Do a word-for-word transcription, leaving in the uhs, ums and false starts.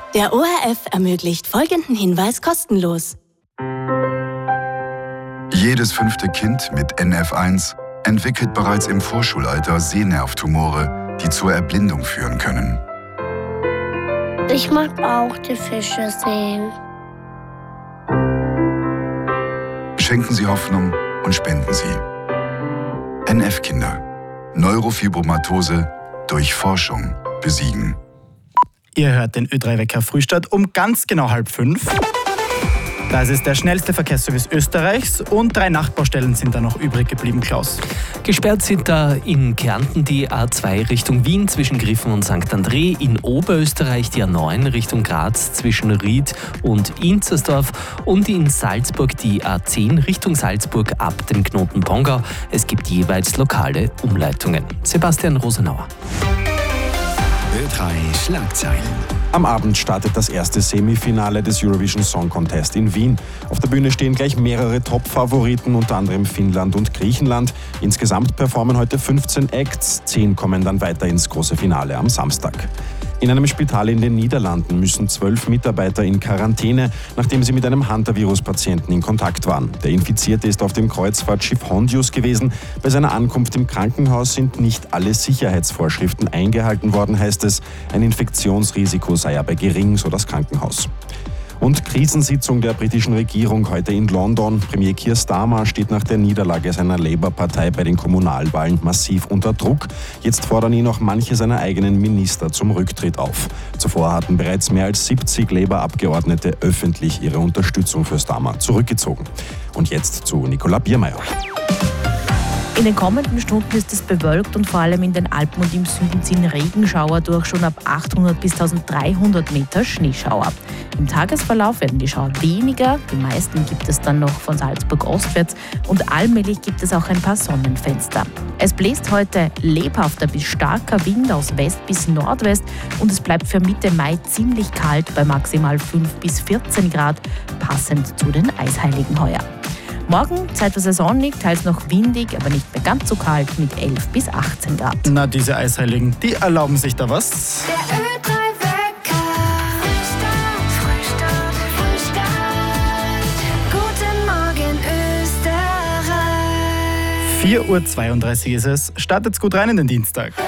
Der O R F ermöglicht folgenden Hinweis kostenlos. Jedes fünfte Kind mit N F eins entwickelt bereits im Vorschulalter Sehnervtumore, die zur Erblindung führen können. Ich mag auch die Fische sehen. Schenken Sie Hoffnung und spenden Sie. N F-Kinder. Neurofibromatose durch Forschung besiegen. Ihr hört den Ö drei Wecker Frühstart um ganz genau halb fünf. Das ist der schnellste Verkehrsservice Österreichs und drei Nachbaustellen sind da noch übrig geblieben, Klaus. Gesperrt sind da in Kärnten die A zwei Richtung Wien zwischen Griffen und Sankt André, in Oberösterreich die A neun Richtung Graz zwischen Ried und Inzersdorf und in Salzburg die A zehn Richtung Salzburg ab dem Knoten Pongau. Es gibt jeweils lokale Umleitungen. Sebastian Rosenauer. Ö drei Schlagzeilen. Am Abend startet das erste Semifinale des Eurovision Song Contest in Wien. Auf der Bühne stehen gleich mehrere Top-Favoriten, unter anderem Finnland und Griechenland. Insgesamt performen heute fünfzehn Acts, zehn kommen dann weiter ins große Finale am Samstag. In einem Spital in den Niederlanden müssen zwölf Mitarbeiter in Quarantäne, nachdem sie mit einem Hantavirus-Patienten in Kontakt waren. Der Infizierte ist auf dem Kreuzfahrtschiff Hondius gewesen. Bei seiner Ankunft im Krankenhaus sind nicht alle Sicherheitsvorschriften eingehalten worden, heißt es. Ein Infektionsrisiko sei aber gering, so das Krankenhaus. Und Krisensitzung der britischen Regierung heute in London. Premier Keir Starmer steht nach der Niederlage seiner Labour-Partei bei den Kommunalwahlen massiv unter Druck. Jetzt fordern ihn auch manche seiner eigenen Minister zum Rücktritt auf. Zuvor hatten bereits mehr als siebzig Labour-Abgeordnete öffentlich ihre Unterstützung für Starmer zurückgezogen. Und jetzt zu Nicola Biermeier. In den kommenden Stunden ist es bewölkt und vor allem in den Alpen und im Süden ziehen Regenschauer durch, schon ab achthundert bis dreizehnhundert Meter Schneeschauer. Im Tagesverlauf werden die Schauer weniger, die meisten gibt es dann noch von Salzburg ostwärts und allmählich gibt es auch ein paar Sonnenfenster. Es bläst heute lebhafter bis starker Wind aus West bis Nordwest und es bleibt für Mitte Mai ziemlich kalt bei maximal fünf bis vierzehn Grad, passend zu den Eisheiligen heuer. Morgen zeitweise sonnig, teils noch windig, aber nicht mehr ganz so kalt mit elf bis achtzehn Grad. Na, diese Eisheiligen, die erlauben sich da was. Der Ö drei Wecker. Frühstart, Frühstart, Frühstart. Guten Morgen Österreich. vier Uhr zweiunddreißig ist es. Startet's gut rein in den Dienstag.